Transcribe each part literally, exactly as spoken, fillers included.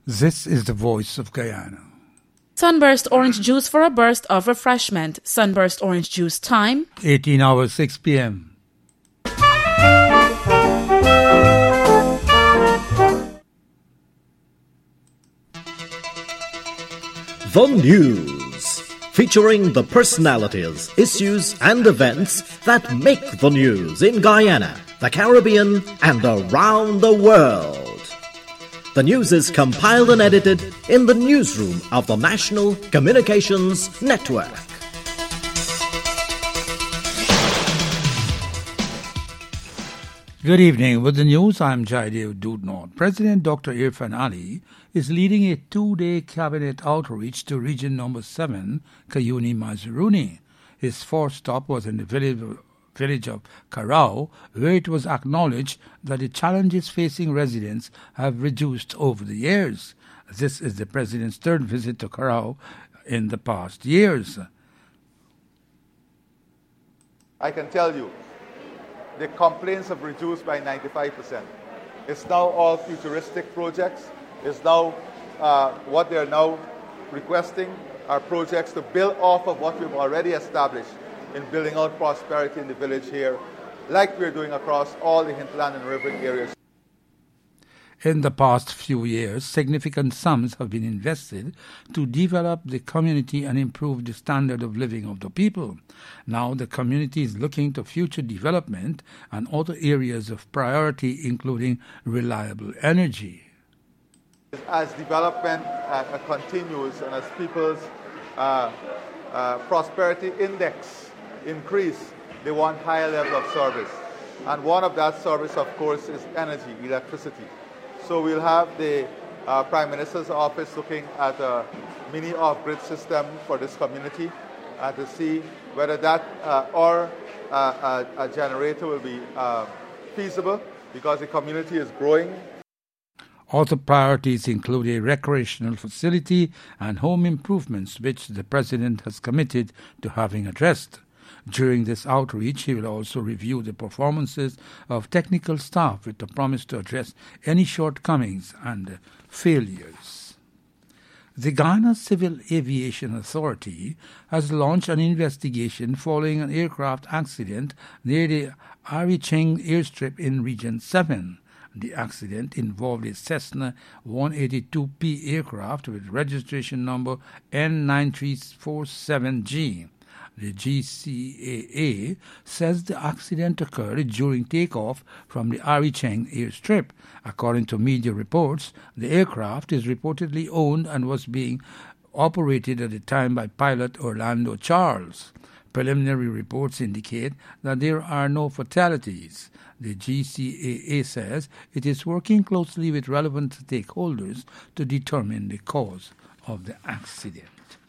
This is the voice of Guyana. Sunburst orange juice for a burst of refreshment. Sunburst orange juice time. eighteen hours, six p.m. The News, featuring the personalities, issues and events that make the news in Guyana, the Caribbean and around the world. The news is compiled and edited in the newsroom of the National Communications Network. Good evening. With the news, I'm Jaidev Dudnod. President Doctor Irfan Ali is leading a two-day cabinet outreach to region number seven, Kayuni Mazuruni. His first stop was in the village village of Karao, where it was acknowledged that the challenges facing residents have reduced over the years. This is the President's third visit to Karao in the past years. I can tell you, the complaints have reduced by ninety-five percent. It's now all futuristic projects. It's now, uh, what they're now requesting are projects to build off of what we've already established in building out prosperity in the village here, like we're doing across all the hinterland and river areas. In the past few years, significant sums have been invested to develop the community and improve the standard of living of the people. Now the community is looking to future development and other areas of priority, including reliable energy. As development uh, continues and as people's uh, uh, prosperity index increase, they want higher level of service. And one of that service, of course, is energy, electricity. So we'll have the uh, Prime Minister's office looking at a mini off-grid system for this community and to see whether that uh, or uh, a, a generator will be uh, feasible, because the community is growing. Other priorities include a recreational facility and home improvements, which the President has committed to having addressed. During this outreach, he will also review the performances of technical staff with the promise to address any shortcomings and failures. The Guyana Civil Aviation Authority has launched an investigation following an aircraft accident near the Aricheng airstrip in Region seven. The accident involved a Cessna one eighty-two P aircraft with registration number N nine three four seven G. The G C A A says the accident occurred during takeoff from the Aricheng airstrip. According to media reports, the aircraft is reportedly owned and was being operated at the time by pilot Orlando Charles. Preliminary reports indicate that there are no fatalities. The G C A A says it is working closely with relevant stakeholders to determine the cause of the accident.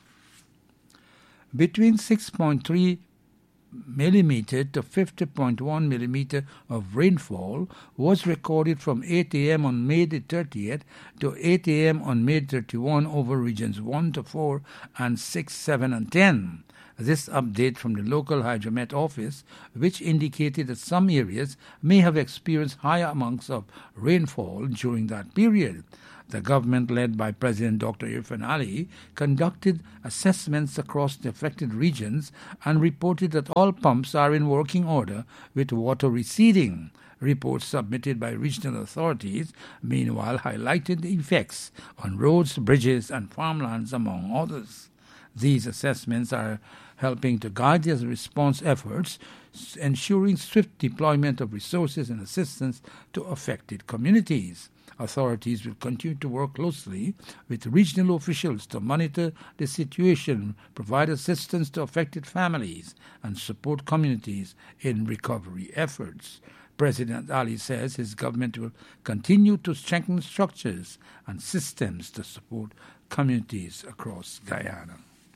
Between six point three millimeter to fifty point one millimeter of rainfall was recorded from eight a.m. on May the thirtieth to eight a.m. on May thirty-first over regions one to four and six, seven and ten. This update from the local Hydromet office, which indicated that some areas may have experienced higher amounts of rainfall during that period. The government, led by President Doctor Irfan Ali, conducted assessments across the affected regions and reported that all pumps are in working order with water receding. Reports submitted by regional authorities, meanwhile, highlighted the effects on roads, bridges and farmlands, among others. These assessments are helping to guide the response efforts, ensuring swift deployment of resources and assistance to affected communities. Authorities will continue to work closely with regional officials to monitor the situation, provide assistance to affected families, and support communities in recovery efforts. President Ali says his government will continue to strengthen structures and systems to support communities across Guyana.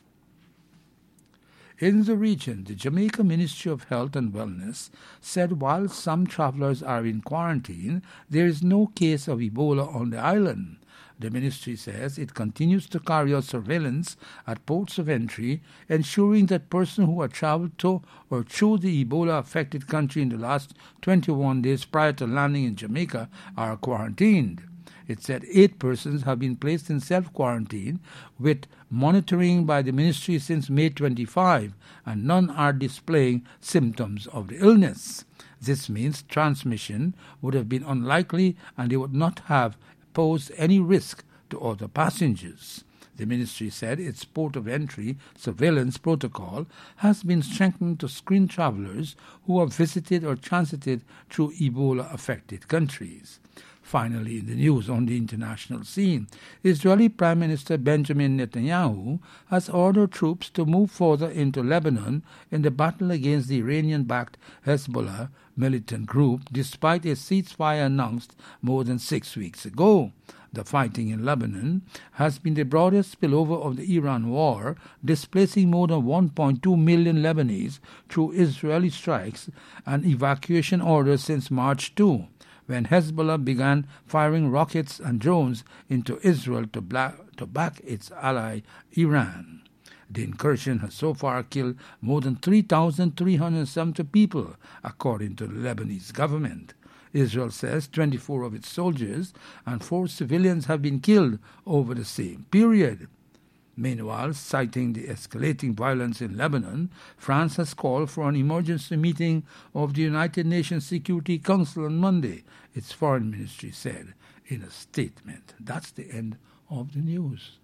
In the region, the Jamaica Ministry of Health and Wellness said while some travelers are in quarantine, there is no case of Ebola on the island. The ministry says it continues to carry out surveillance at ports of entry, ensuring that persons who have traveled to or through the Ebola-affected country in the last twenty-one days prior to landing in Jamaica are quarantined. It said eight persons have been placed in self-quarantine with monitoring by the ministry since May twenty-fifth, and none are displaying symptoms of the illness. This means transmission would have been unlikely and they would not have posed any risk to other passengers. The ministry said its port of entry surveillance protocol has been strengthened to screen travellers who have visited or transited through Ebola-affected countries. Finally, in the news on the international scene, Israeli Prime Minister Benjamin Netanyahu has ordered troops to move further into Lebanon in the battle against the Iranian-backed Hezbollah militant group, despite a ceasefire announced more than six weeks ago. The fighting in Lebanon has been the broadest spillover of the Iran war, displacing more than one point two million Lebanese through Israeli strikes and evacuation orders since March second, when Hezbollah began firing rockets and drones into Israel to, black, to back its ally Iran. The incursion has so far killed more than three thousand three hundred seventy people, according to the Lebanese government. Israel says twenty-four of its soldiers and four civilians have been killed over the same period. Meanwhile, citing the escalating violence in Lebanon, France has called for an emergency meeting of the United Nations Security Council on Monday, its foreign ministry said in a statement. That's the end of the news.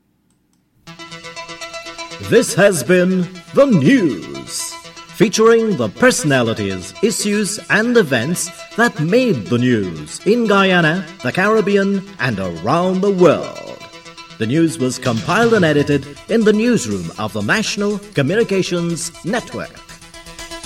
This has been The News, featuring the personalities, issues and events that made the news in Guyana, the Caribbean and around the world. The news was compiled and edited in the newsroom of the National Communications Network.